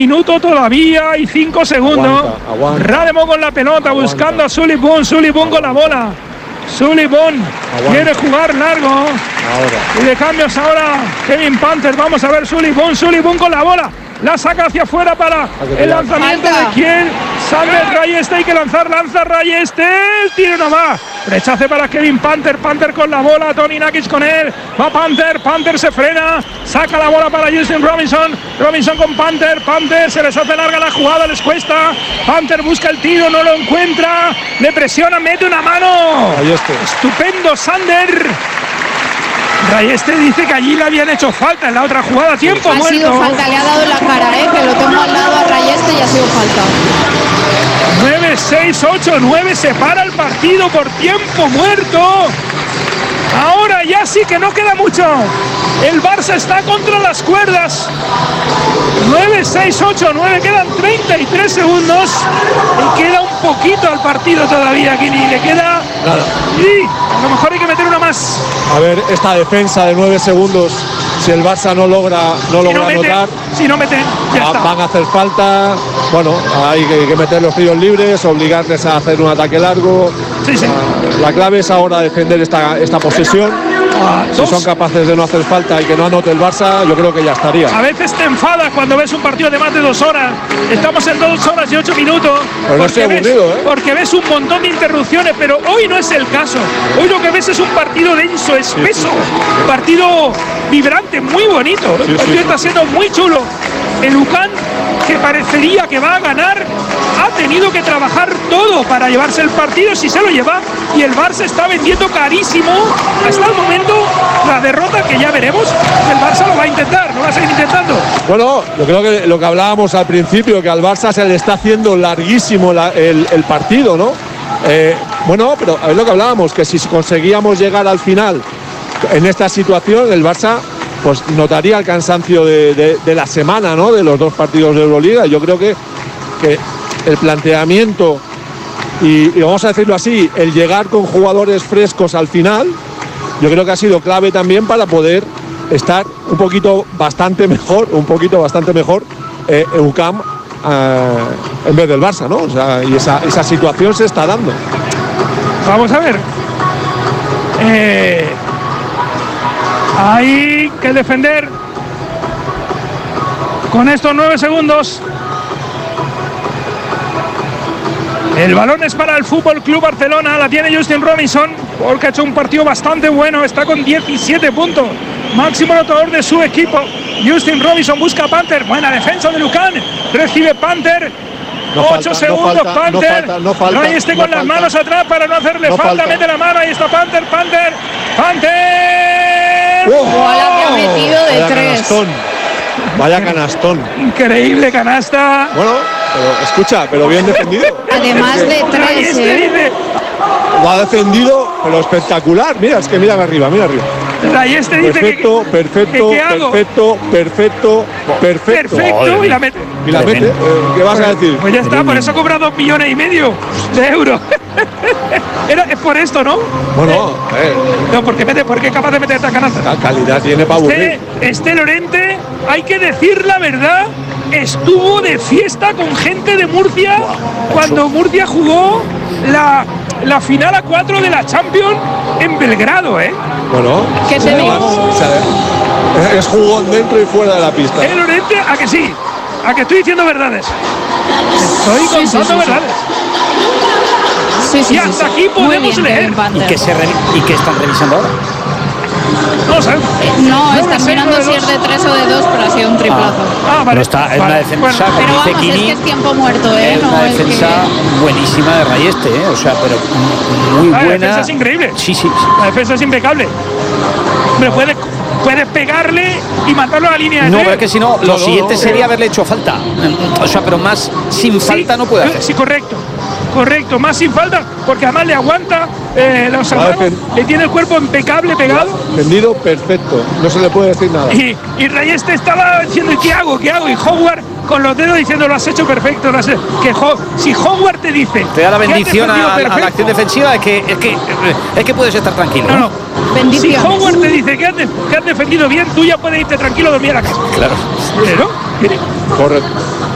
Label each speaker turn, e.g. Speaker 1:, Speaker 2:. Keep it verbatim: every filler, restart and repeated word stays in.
Speaker 1: Minuto todavía y cinco segundos.
Speaker 2: Aguanta, aguanta.
Speaker 1: Rademo con la pelota, aguanta. Buscando a Sully-Bun. Sully-Bun con la bola. Sully-Bun quiere jugar largo. Ahora. Y de cambios ahora Kevin Panther. Vamos a ver Sully-Bun. Sully-Bun con la bola. La saca hacia afuera para el lanzamiento de quién. Sander Rayeste, hay que lanzar, lanza Rayeste, el tiro no va. Rechace para Kevin Panther, Panther con la bola, Tony Nakic con él. Va Panther, Panther se frena, saca la bola para Justin Robinson. Robinson con Panther, Panther se les hace larga la jugada, les cuesta. Panther busca el tiro, no lo encuentra, le presiona, mete una mano.
Speaker 2: Rayeste.
Speaker 1: Estupendo Sander. Rayeste dice que allí le habían hecho falta en la otra jugada, tiempo
Speaker 3: ha
Speaker 1: muerto.
Speaker 3: Ha sido falta, le ha dado en la cara, eh, que lo tengo al lado a Rayeste y ha sido falta.
Speaker 1: nueve, seis, ocho, nueve, se para el partido por tiempo muerto. Ahora ya sí que no queda mucho. El Barça está contra las cuerdas. nueve, seis, ocho, nueve, quedan treinta y tres segundos. Y queda un poquito al partido todavía, Kini. Le queda
Speaker 2: nada.
Speaker 1: Y a lo mejor hay que meter una más.
Speaker 2: A ver, esta defensa de nueve segundos, si el Barça no logra, no
Speaker 1: si
Speaker 2: logra
Speaker 1: no meten,
Speaker 2: anotar,
Speaker 1: si no meten, ya está.
Speaker 2: Van a hacer falta. Bueno, hay que, que meter los tiros libres, obligarles a hacer un ataque largo.
Speaker 1: Sí, sí.
Speaker 2: La, la clave es ahora defender esta, esta posesión. Ah, si son capaces de no hacer falta y que no anote el Barça, yo creo que ya estaría.
Speaker 1: A veces te enfadas cuando ves un partido de más de dos horas. Estamos en dos horas y ocho minutos.
Speaker 2: Pero no estoy aburrido,
Speaker 1: ves,
Speaker 2: ¿eh?
Speaker 1: Porque ves un montón de interrupciones, pero hoy no es el caso. Hoy lo que ves es un partido denso, espeso, sí, sí, sí. partido vibrante, muy bonito. Sí, el partido sí, está sí. siendo muy chulo. El UCAN, que parecería que va a ganar, ha tenido que trabajar todo para llevarse el partido, si se lo lleva, y el Barça está vendiendo carísimo hasta el momento la derrota, que ya veremos. El Barça lo va a intentar, lo va a seguir intentando.
Speaker 2: Bueno, yo creo que lo que hablábamos al principio, que al Barça se le está haciendo larguísimo la, el, el partido, ¿no? Eh, bueno, pero a ver lo que hablábamos, que si conseguíamos llegar al final en esta situación, el Barça pues notaría el cansancio de, de, de la semana, ¿no? De los dos partidos de Euroliga. Yo creo que, que el planteamiento y, y vamos a decirlo así, el llegar con jugadores frescos al final, yo creo que ha sido clave también para poder estar un poquito bastante mejor, un poquito bastante mejor eh, U C A M eh, en vez del Barça, ¿no? O sea, y esa, esa situación se está dando.
Speaker 1: Vamos a ver. Eh... Hay que defender con estos nueve segundos. El balón es para el Fútbol Club Barcelona. La tiene Justin Robinson, porque ha hecho un partido bastante bueno. Está con diecisiete puntos, máximo anotador de su equipo. Justin Robinson busca a Panther. Buena defensa de Lucan. Recibe Panther.
Speaker 2: No
Speaker 1: ocho
Speaker 2: falta,
Speaker 1: segundos,
Speaker 2: no falta,
Speaker 1: Panther.
Speaker 2: No falta, no falta,
Speaker 1: Rayeste
Speaker 2: no
Speaker 1: con
Speaker 2: falta,
Speaker 1: las manos atrás para no hacerle
Speaker 2: no
Speaker 1: falta.
Speaker 2: falta.
Speaker 1: Mete la mano. Ahí está Panther. Panther. Panther.
Speaker 3: ¡Oh! ¡La que ha metido de
Speaker 2: Vaya
Speaker 3: tres!
Speaker 2: Canastón. Vaya canastón.
Speaker 1: Increíble canasta.
Speaker 2: Bueno, pero escucha, pero bien defendido.
Speaker 3: Además de tres,
Speaker 1: Rayeste
Speaker 3: ¿eh?
Speaker 1: dice.
Speaker 2: Lo ha defendido, pero espectacular. Mira, es que mira arriba, mira arriba.
Speaker 1: Rayeste dice
Speaker 2: perfecto,
Speaker 1: que,
Speaker 2: perfecto,
Speaker 1: que, ¿qué hago?
Speaker 2: perfecto, perfecto, perfecto.
Speaker 1: Perfecto, y la mete.
Speaker 2: Y la mete. Eh, ¿Qué vas a decir?
Speaker 1: Pues ya está, por eso cobra dos millones y medio de euros. Era, es por esto, ¿no?
Speaker 2: Bueno, eh.
Speaker 1: No, porque, mete, porque es capaz de meter esta canasta.
Speaker 2: La calidad tiene para aburrir.
Speaker 1: Este, este Lorente, hay que decir la verdad, estuvo de fiesta con gente de Murcia cuando Murcia jugó la, la final a cuatro de la Champions en Belgrado, ¿eh?
Speaker 2: Bueno,
Speaker 3: ¿Qué te digo?
Speaker 2: o sea, es jugón dentro y fuera de la pista.
Speaker 1: El Lorente, ¿a que sí? ¿A que estoy diciendo verdades? Estoy
Speaker 3: Sí,
Speaker 1: contando
Speaker 3: sí, sí,
Speaker 1: verdades.
Speaker 3: Sí, sí,
Speaker 1: Y hasta
Speaker 3: sí,
Speaker 1: aquí
Speaker 3: sí.
Speaker 1: podemos
Speaker 3: Muy bien,
Speaker 1: leer.
Speaker 3: Panther.
Speaker 4: ¿Y qué, se re ¿Y qué están revisando ahora?
Speaker 1: No lo sé.
Speaker 3: No,
Speaker 1: No
Speaker 3: están
Speaker 1: sé,
Speaker 3: mirando
Speaker 1: no,
Speaker 3: si es de tres o de dos, pero ha sido un triplazo.
Speaker 1: Ah, vale.
Speaker 4: Pero está, es
Speaker 1: vale.
Speaker 4: una defensa
Speaker 1: Bueno,
Speaker 4: que
Speaker 3: Pero
Speaker 4: dice
Speaker 3: vamos, es
Speaker 4: Kini.
Speaker 3: que es tiempo muerto, ¿eh?
Speaker 4: Es
Speaker 3: No,
Speaker 4: una
Speaker 3: es
Speaker 4: defensa
Speaker 3: que...
Speaker 4: buenísima de Rayeste, ¿eh? O sea, pero muy
Speaker 1: la
Speaker 4: buena.
Speaker 1: defensa es increíble.
Speaker 4: Sí, sí, sí.
Speaker 1: La defensa es impecable. Hombre, puedes, puedes pegarle y matarlo a la línea de
Speaker 4: No,
Speaker 1: tres.
Speaker 4: pero es que si no, lo
Speaker 2: no,
Speaker 4: siguiente
Speaker 2: no,
Speaker 4: sería
Speaker 2: eh.
Speaker 4: haberle hecho falta. O sea, pero más sin
Speaker 1: Sí,
Speaker 4: falta no puede hacer.
Speaker 1: Sí, correcto. Correcto, más sin falta, porque además le aguanta eh, los hermanos, le tiene el cuerpo impecable, pegado.
Speaker 2: Defendido perfecto, no se le puede decir nada.
Speaker 1: Y, y Rayeste estaba diciendo, ¿qué hago? ¿Qué hago? Y Howard con los dedos diciendo, lo has hecho perfecto. Lo has hecho. Que Ho si Howard te dice,
Speaker 4: Te da la
Speaker 1: que has
Speaker 4: bendición a,
Speaker 1: defendido
Speaker 4: a la
Speaker 1: perfecto,
Speaker 4: acción defensiva, es que, es que, es que puedes estar tranquilo.
Speaker 1: No, no.
Speaker 3: Bendiciones.
Speaker 1: Si Howard te dice que has, de, que has defendido bien, tú ya puedes irte tranquilo a dormir a la casa.
Speaker 4: Claro.
Speaker 1: ¿No?
Speaker 2: Correcto.